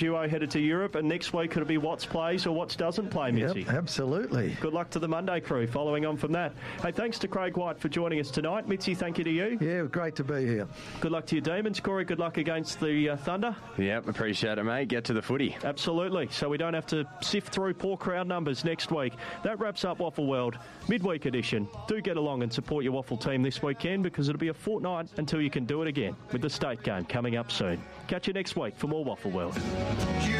duo headed to Europe, and next week it'll be Watts plays or Watts doesn't play, Mitzi. Yep, absolutely. Good luck to the Monday crew following on from that. Hey, thanks to Craig White for joining us tonight. Mitzi, thank you to you. Yeah, great to be here. Good luck to your Demons. Corey, good luck against the Thunder. Yep, appreciate it, mate. Get to the footy. Absolutely. So we don't have to sift through poor crowd numbers next week. That wraps up Waffle World Midweek Edition. Do get along and support your Waffle team this weekend, because it'll be a fortnight until you can do it again, with the state game coming up soon. Catch you next week for more Waffle World.